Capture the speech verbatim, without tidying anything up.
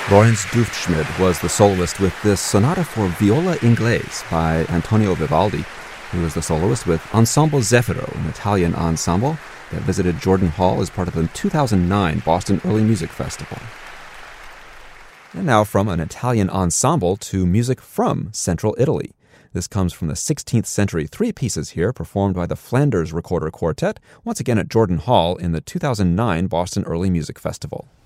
Lorenz Duftschmidt was the soloist with this sonata for viola inglese by Antonio Vivaldi, who was the soloist with Ensemble Zefiro, an Italian ensemble that visited Jordan Hall as part of the two thousand nine Boston Early Music Festival. And now from an Italian ensemble to music from Central Italy. This comes from the sixteenth century, three pieces here performed by the Flanders Recorder Quartet, once again at Jordan Hall in the two thousand nine Boston Early Music Festival.